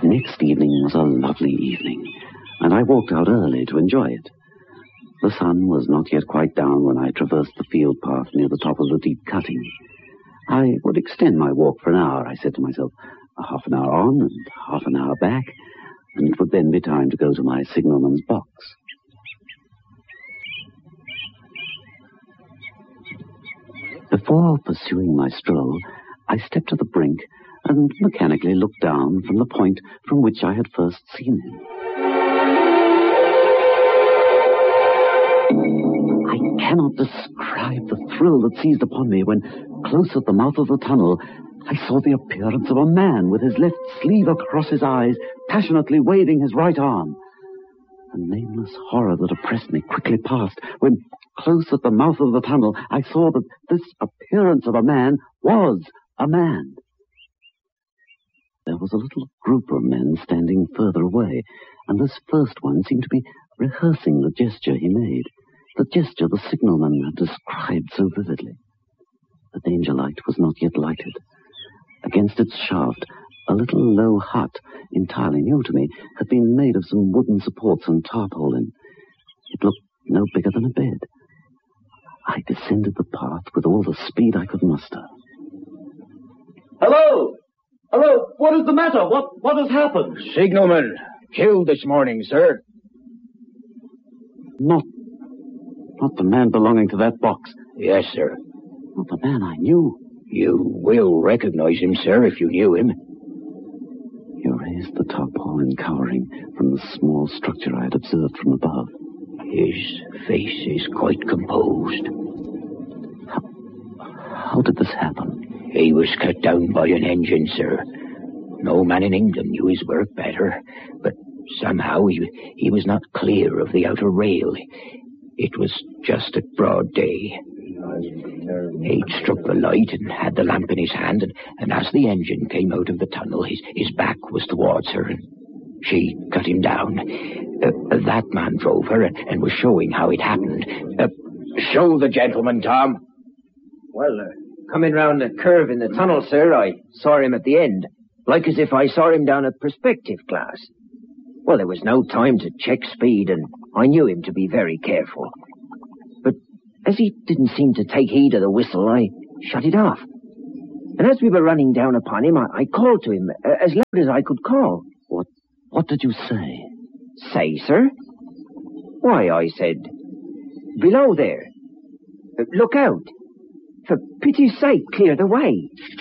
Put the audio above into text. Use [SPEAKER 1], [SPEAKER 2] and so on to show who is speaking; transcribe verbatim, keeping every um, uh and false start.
[SPEAKER 1] Next evening was a lovely evening, and I walked out early to enjoy it. The sun was not yet quite down when I traversed the field path near the top of the deep cutting. I would extend my walk for an hour, I said to myself, a half an hour on and half an hour back, and it would then be time to go to my signalman's box. Before pursuing my stroll, I stepped to the brink and mechanically looked down from the point from which I had first seen him. I cannot describe the thrill that seized upon me when, close at the mouth of the tunnel, I saw the appearance of a man with his left sleeve across his eyes, passionately waving his right arm. A nameless horror that oppressed me quickly passed when, close at the mouth of the tunnel, I saw that this appearance of a man was a man. There was a little group of men standing further away, and this first one seemed to be rehearsing the gesture he made, the gesture the signalman had described so vividly. The danger light was not yet lighted. Against its shaft, a little low hut, entirely new to me, had been made of some wooden supports and tarpaulin. It looked no bigger than a bed. I descended the path with all the speed I could muster.
[SPEAKER 2] Hello! Hello! What is the matter? What what has happened?
[SPEAKER 3] Signalman, killed this morning, sir.
[SPEAKER 1] Not... not the man belonging to that box.
[SPEAKER 3] Yes, sir.
[SPEAKER 1] Not the man I knew.
[SPEAKER 3] You will recognize him, sir, if you knew him.
[SPEAKER 1] He raised the tarpaulin cowering from the small structure I had observed from above.
[SPEAKER 3] His face is quite composed.
[SPEAKER 1] How, how did this happen?
[SPEAKER 3] He was cut down by an engine, sir. No man in England knew his work better, but somehow he, he was not clear of the outer rail. It was just at broad day. He'd struck the light and had the lamp in his hand, and, and as the engine came out of the tunnel, his, his back was towards her, and she cut him down. Uh, that man drove her and, and was showing how it happened. Uh, show the gentleman, Tom.
[SPEAKER 4] Well, uh, coming round the curve in the tunnel, sir, I saw him at the end, like as if I saw him down a perspective glass. Well, there was no time to check speed, and I knew him to be very careful. But as he didn't seem to take heed of the whistle, I shut it off. And as we were running down upon him, I, I called to him uh, as loud as I could call.
[SPEAKER 1] What, what did you say?
[SPEAKER 4] Say, sir? Why, I said, below there. Uh, look out. For pity's sake, clear the way.